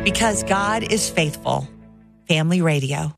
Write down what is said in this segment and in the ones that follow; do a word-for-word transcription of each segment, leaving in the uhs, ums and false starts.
Because God is faithful. Family Radio.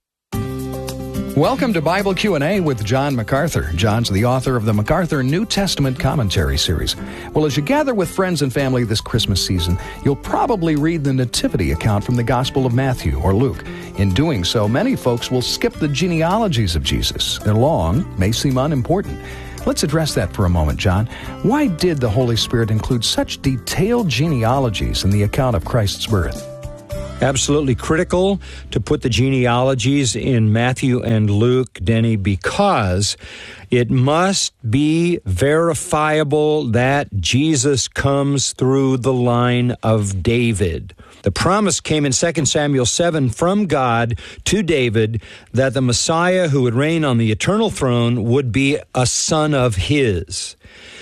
Welcome to Bible Q and A with John MacArthur. John's the author of the MacArthur New Testament Commentary Series. Well, as you gather with friends and family this Christmas season, you'll probably read the Nativity account from the Gospel of Matthew or Luke. In doing so, many folks will skip the genealogies of Jesus. They're long, may seem unimportant. Let's address that for a moment, John. Why did the Holy Spirit include such detailed genealogies in the account of Christ's birth? Absolutely critical to put the genealogies in Matthew and Luke, Denny, because it must be verifiable that Jesus comes through the line of David. The promise came in Second Samuel seven from God to David that the Messiah who would reign on the eternal throne would be a son of his.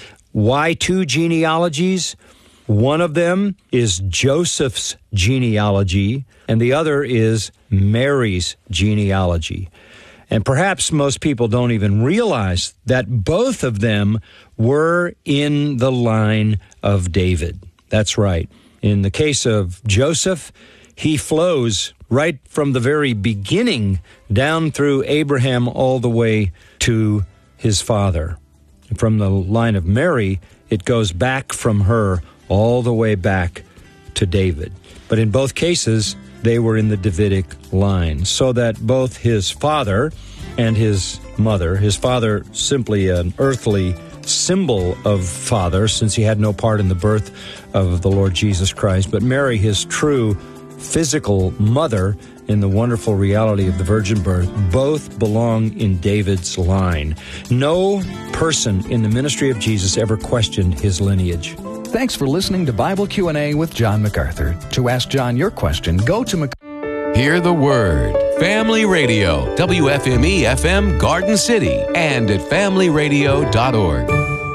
Why two genealogies? One of them is Joseph's genealogy, and the other is Mary's genealogy. And perhaps most people don't even realize that both of them were in the line of David. That's right. In the case of Joseph, he flows right from the very beginning down through Abraham all the way to his father. From the line of Mary, it goes back from her all the way back to David. But in both cases, they were in the Davidic line, so that both his father and his mother, his father simply an earthly symbol of father, since he had no part in the birth of the Lord Jesus Christ, but Mary, his true physical mother, in the wonderful reality of the virgin birth, both belong in David's line. No person in the ministry of Jesus ever questioned his lineage. Thanks for listening to Bible Q and A with John MacArthur. To ask John your question, go to Mac- Hear the Word. Family Radio, W F M E F M Garden City, and at family radio dot org.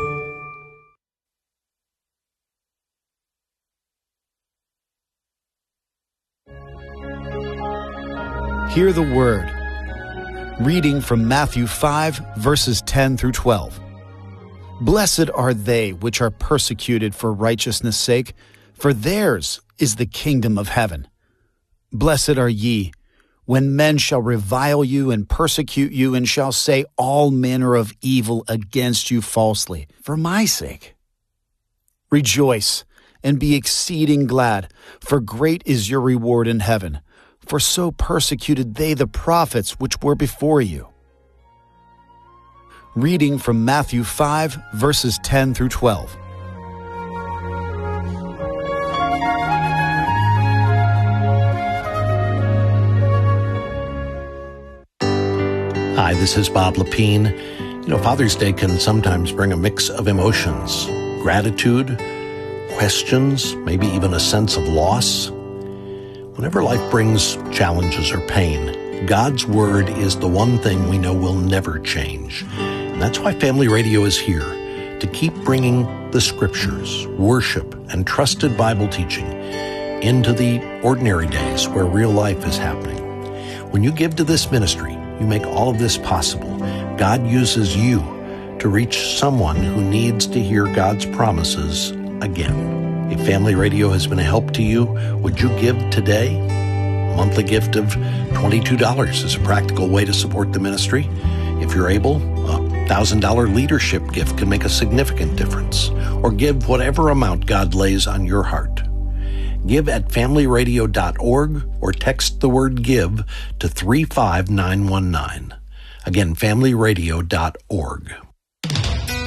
Hear the Word. Reading from Matthew five, verses ten through twelve. Blessed are they which are persecuted for righteousness' sake, for theirs is the kingdom of heaven. Blessed are ye, when men shall revile you and persecute you, and shall say all manner of evil against you falsely, for my sake. Rejoice, and be exceeding glad, for great is your reward in heaven. For so persecuted they the prophets which were before you. Reading from Matthew five, verses ten through twelve. Hi, this is Bob Lepine. You know, Father's Day can sometimes bring a mix of emotions, gratitude, questions, maybe even a sense of loss. Whenever life brings challenges or pain, God's Word is the one thing we know will never change. And that's why Family Radio is here, to keep bringing the Scriptures, worship, and trusted Bible teaching into the ordinary days where real life is happening. When you give to this ministry, you make all of this possible. God uses you to reach someone who needs to hear God's promises again. If Family Radio has been a help to you, would you give today? A monthly gift of twenty-two dollars is a practical way to support the ministry. If you're able, a one thousand dollars leadership gift can make a significant difference. Or give whatever amount God lays on your heart. Give at family radio dot org or text the word GIVE to three five nine one nine. Again, family radio dot org.